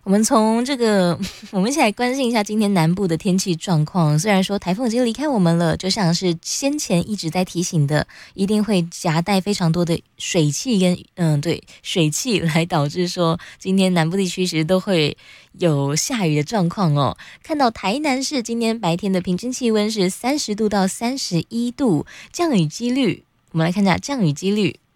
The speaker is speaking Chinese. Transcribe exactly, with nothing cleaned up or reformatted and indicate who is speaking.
Speaker 1: 我们从这个，我们一起来关心一下今天南部的天气状况。虽然说台风已经离开我们了，就像是先前一直在提醒的，一定会夹带非常多的水汽跟嗯，对，水汽来导致说今天南部地区其实都会有下雨的状况哦。看到台南市今天白天的平均气温是三十度到三十一度，降雨几率，我们来看一下降雨几率。